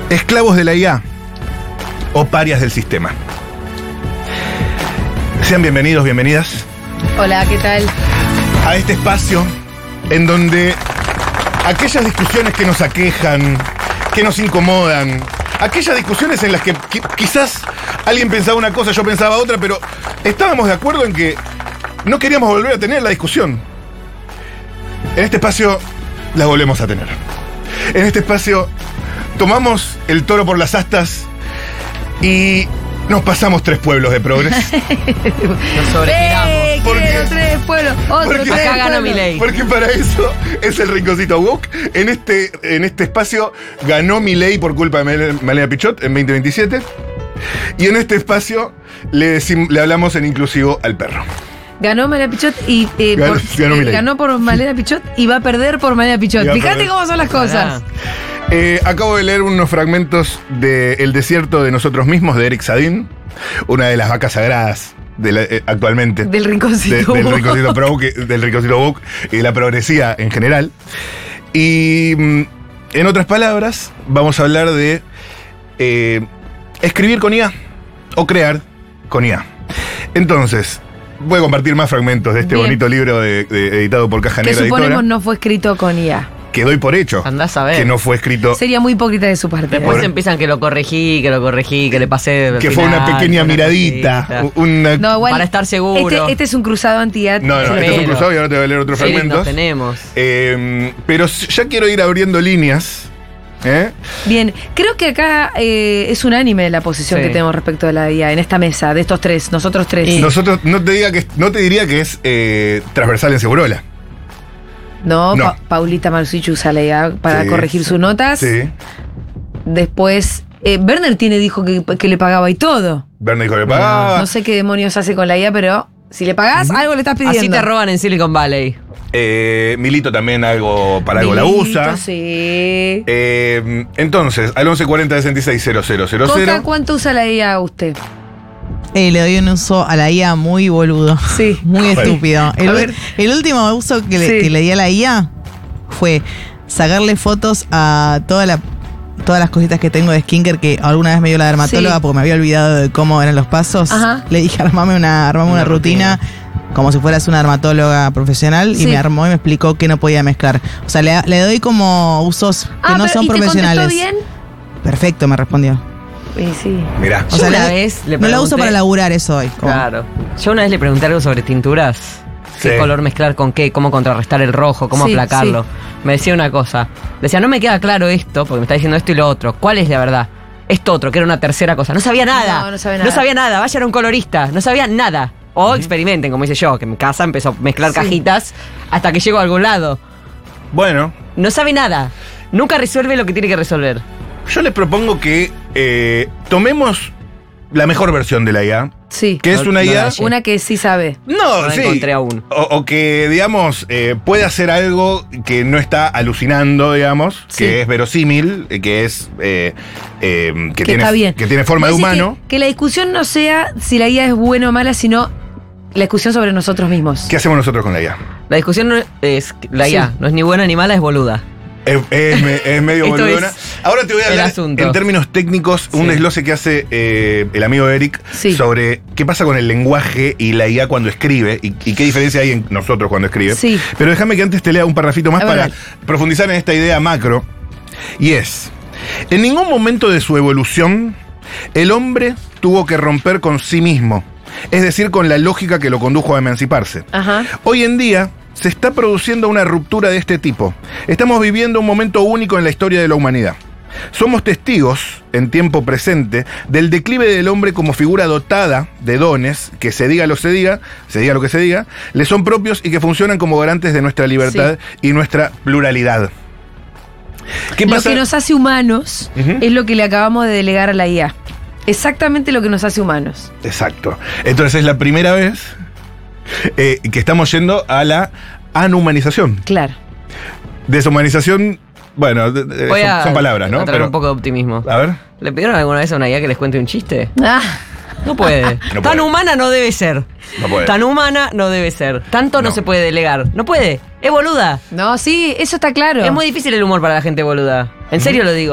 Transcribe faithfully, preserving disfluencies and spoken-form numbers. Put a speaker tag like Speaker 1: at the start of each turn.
Speaker 1: esclavos de la I A o parias del sistema. Sean bienvenidos, bienvenidas.
Speaker 2: Hola, ¿qué tal?
Speaker 1: A este espacio en donde aquellas discusiones que nos aquejan, que nos incomodan, aquellas discusiones en las que qui- quizás alguien pensaba una cosa, yo pensaba otra, pero estábamos de acuerdo en que no queríamos volver a tener la discusión. En este espacio la volvemos a tener. En este espacio tomamos el toro por las astas y nos pasamos tres pueblos de progreso.
Speaker 3: Nos sobregiramos.
Speaker 2: ¡Eh!
Speaker 1: ¿Por
Speaker 2: quiero
Speaker 1: qué?
Speaker 2: tres pueblos! ¡Otro
Speaker 1: Porque-
Speaker 2: tres
Speaker 3: Acá ganó
Speaker 2: pueblos!
Speaker 3: Milei.
Speaker 1: Porque para eso es el rinconcito woke. En este, en este espacio ganó Milei por culpa de Mal- Malena Pichot en veinte veintisiete. Y en este espacio le, decim- le hablamos en inclusivo al perro.
Speaker 2: Ganó Malena Pichot y eh,
Speaker 1: Ganó-
Speaker 2: por-
Speaker 1: ganó
Speaker 2: eh,
Speaker 1: Milei.
Speaker 2: ganó por Malena Pichot y va a perder por Malena Pichot.
Speaker 1: Y va a
Speaker 2: Fíjate
Speaker 1: perder.
Speaker 2: cómo son las cosas.
Speaker 1: Eh, acabo de leer unos fragmentos de El desierto de nosotros mismos de Eric Sadin, una de las vacas sagradas de la- eh, actualmente.
Speaker 2: Del rinconcito
Speaker 1: De- del
Speaker 2: woke.
Speaker 1: rinconcito pro, que- del rinconcito woke y de la progresía en general. Y mm, en otras palabras, vamos a hablar de eh, escribir con I A o crear con I A. Entonces, voy a compartir más fragmentos de este
Speaker 2: Bien.
Speaker 1: bonito libro de- de- editado por Caja
Speaker 2: Que
Speaker 1: Negra
Speaker 2: suponemos
Speaker 1: Editora,
Speaker 2: no fue escrito con I A.
Speaker 1: que doy por hecho
Speaker 3: Andás a ver.
Speaker 1: que no fue escrito,
Speaker 2: Sería muy hipócrita de su parte.
Speaker 3: Después
Speaker 1: Por-
Speaker 3: empiezan que lo corregí, que lo corregí, que le pasé. al
Speaker 1: que fue
Speaker 3: final,
Speaker 1: una pequeña
Speaker 3: una
Speaker 1: miradita,
Speaker 3: cosita.
Speaker 1: una...
Speaker 2: No, igual,
Speaker 3: Para estar seguro.
Speaker 2: Este, este es un cruzado anti-A.
Speaker 1: No, no, este es un
Speaker 3: Pero-
Speaker 1: cruzado y ahora te voy a leer otros
Speaker 3: Sí,
Speaker 1: fragmentos.
Speaker 3: nos tenemos.
Speaker 1: Eh, pero ya quiero ir abriendo líneas. ¿eh?
Speaker 2: Bien, creo que acá eh, es unánime la posición
Speaker 3: Sí.
Speaker 2: que tenemos respecto de la I A en esta mesa, de estos tres, nosotros tres.
Speaker 1: Nosotros, no te, diga que, no te diría que es eh, transversal en Segurola.
Speaker 2: No,
Speaker 1: No.
Speaker 2: Pa- Paulita Marsucci usa la I A para
Speaker 1: Sí.
Speaker 2: corregir sus notas.
Speaker 1: Sí.
Speaker 2: Después, eh, Werner tiene, dijo que, que le pagaba y todo.
Speaker 1: Verne dijo que pagaba.
Speaker 2: No sé qué demonios hace con la I A, pero si le pagás, algo le estás pidiendo.
Speaker 3: Así te roban en Silicon Valley.
Speaker 1: Eh, Milito también algo para algo la
Speaker 2: Milito,
Speaker 1: usa.
Speaker 2: Sí.
Speaker 1: Eh, entonces, al once cuarenta sesenta y seis cero cero cero
Speaker 2: Coca, ¿cuánto usa la I A usted?
Speaker 4: Eh, le doy un uso a la I A muy boludo.
Speaker 2: Sí.
Speaker 4: Muy
Speaker 1: Bueno.
Speaker 4: estúpido. El,
Speaker 2: A ver.
Speaker 4: el último uso que le,
Speaker 2: Sí.
Speaker 4: que le di a la I A fue sacarle fotos a toda la, todas las cositas que tengo de skincare que alguna vez me dio la dermatóloga
Speaker 2: Sí.
Speaker 4: porque me había olvidado de cómo eran los pasos.
Speaker 2: Ajá.
Speaker 4: Le dije, armame una, armame una,
Speaker 3: Una
Speaker 4: rutina. Como si fueras una dermatóloga profesional.
Speaker 2: Sí.
Speaker 4: Y me armó y me explicó que no podía mezclar. O sea, le, le doy como usos que
Speaker 2: Ah,
Speaker 4: no
Speaker 2: pero,
Speaker 4: son
Speaker 2: ¿y te
Speaker 4: profesionales.
Speaker 2: contestó bien?
Speaker 4: Perfecto, me respondió.
Speaker 2: Y sí.
Speaker 1: Mirá.
Speaker 4: O
Speaker 3: Yo
Speaker 4: sea,
Speaker 3: una
Speaker 4: le-
Speaker 3: vez le
Speaker 4: no la uso
Speaker 3: pregunté-
Speaker 4: para laburar eso hoy. como-
Speaker 3: Claro. Yo una vez le pregunté algo sobre tinturas. ¿Qué
Speaker 1: Sí.
Speaker 3: color mezclar con qué? ¿Cómo contrarrestar el rojo? ¿Cómo
Speaker 2: Sí,
Speaker 3: aplacarlo? Me decía una cosa. Decía, no me queda claro esto, porque me está diciendo esto y lo otro. ¿Cuál es la verdad? Esto otro, que era una tercera cosa. No sabía nada.
Speaker 2: No, no sabía nada.
Speaker 3: No sabía nada. Vayan a un colorista. No sabía nada. O experimenten, como hice yo, que en mi casa empezó a mezclar
Speaker 2: Sí.
Speaker 3: cajitas hasta que llego a algún lado.
Speaker 1: Bueno,
Speaker 3: No sabe nada. Nunca resuelve lo que tiene que resolver.
Speaker 1: yo les propongo que eh, tomemos la mejor versión de la I A,
Speaker 2: Sí.
Speaker 1: que es
Speaker 3: No-
Speaker 1: una
Speaker 3: no
Speaker 1: I A...
Speaker 3: la Sí.
Speaker 2: Una que sí sabe.
Speaker 1: No,
Speaker 3: No la
Speaker 1: sí.
Speaker 3: encontré aún.
Speaker 1: O, o que, digamos, eh, puede hacer algo que no está alucinando, digamos,
Speaker 2: Sí.
Speaker 1: que es verosímil, eh, que es. eh, eh, que,
Speaker 2: Que
Speaker 1: tiene,
Speaker 2: está bien.
Speaker 1: que tiene forma de
Speaker 2: Vos decís
Speaker 1: humano.
Speaker 2: Que, que la discusión no sea si la I A es buena o mala, sino la discusión sobre nosotros mismos.
Speaker 1: ¿Qué hacemos nosotros con la I A?
Speaker 3: La discusión no es. La I A
Speaker 2: Sí.
Speaker 3: no es ni buena ni mala, es boluda.
Speaker 1: Es, es me- es medio
Speaker 3: Esto
Speaker 1: boludona.
Speaker 3: es
Speaker 1: Ahora te voy a
Speaker 3: el
Speaker 1: hablar
Speaker 3: asunto.
Speaker 1: en términos técnicos un
Speaker 3: Sí.
Speaker 1: desglose que hace eh, el amigo Eric
Speaker 2: Sí.
Speaker 1: sobre qué pasa con el lenguaje y la I A cuando escribe y, y qué diferencia hay en nosotros cuando escribe.
Speaker 2: Sí.
Speaker 1: Pero déjame que antes te lea un parrafito más
Speaker 2: A ver,
Speaker 1: para
Speaker 2: dale.
Speaker 1: profundizar en esta idea macro. Y es, en ningún momento de su evolución, el hombre tuvo que romper con sí mismo, es decir, con la lógica que lo condujo a emanciparse.
Speaker 2: Ajá.
Speaker 1: Hoy en día se está produciendo una ruptura de este tipo. Estamos viviendo un momento único en la historia de la humanidad. Somos testigos, en tiempo presente, del declive del hombre como figura dotada de dones, que se diga lo se diga, se diga lo que se diga, le son propios y que funcionan como garantes de nuestra libertad y nuestra pluralidad. ¿Qué
Speaker 2: Lo
Speaker 1: pasa?
Speaker 2: que nos hace humanos
Speaker 1: Ujú.
Speaker 2: es lo que le acabamos de delegar a la I A. Exactamente lo que nos hace humanos.
Speaker 1: Exacto. Entonces es la primera vez eh, que estamos yendo a la anhumanización.
Speaker 2: Claro.
Speaker 1: Deshumanización, bueno, de- de-
Speaker 3: Voy
Speaker 1: son,
Speaker 3: a,
Speaker 1: son palabras, ¿no?
Speaker 3: a traer
Speaker 1: Pero-
Speaker 3: un poco de optimismo.
Speaker 1: a ver.
Speaker 3: ¿Le pidieron alguna vez a una I A que les cuente un chiste?
Speaker 2: Ah,
Speaker 3: No puede.
Speaker 1: No
Speaker 3: Tan
Speaker 1: puede.
Speaker 3: humana no debe ser.
Speaker 1: No puede.
Speaker 3: Tan humana no debe ser. Tanto no,
Speaker 1: No.
Speaker 3: se puede delegar. No puede. Es boluda.
Speaker 2: no, sí, eso está claro.
Speaker 3: Es muy difícil el humor para la gente boluda. En serio lo digo.